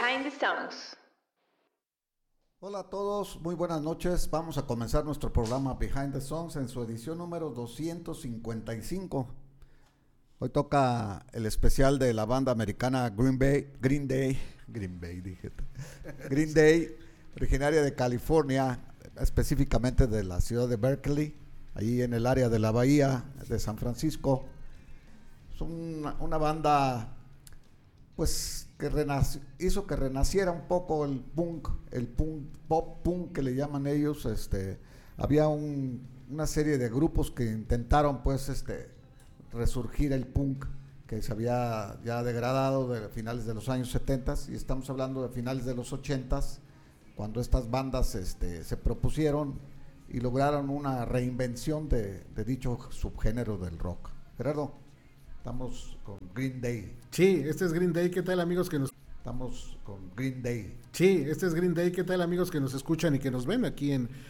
Behind the Songs. Hola a todos, muy buenas noches. Vamos a comenzar nuestro programa Behind the Songs en su edición número 255. Hoy toca el especial de la banda americana Green Day, originaria de California, específicamente de la ciudad de Berkeley, ahí en el área de la bahía de San Francisco. Es una banda pues que hizo que renaciera un poco el punk pop punk que le llaman ellos. Había una serie de grupos que intentaron pues resurgir el punk que se había ya degradado de finales de los años 70 y estamos hablando de finales de los 80 cuando estas bandas se propusieron y lograron una reinvención de dicho subgénero del rock. Gerardo, estamos con Green Day. Sí, este es Green Day. ¿Qué tal, amigos que nos... Estamos con Green Day. Sí, este es Green Day. ¿Qué tal, amigos que nos escuchan y que nos ven aquí en